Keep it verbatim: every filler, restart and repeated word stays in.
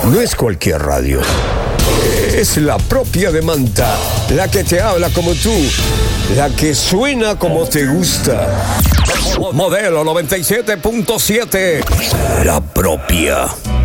no es cualquier radio. Es la propia de Manta, la que te habla como tú, la que suena como te gusta. Modelo noventa y siete punto siete, la propia.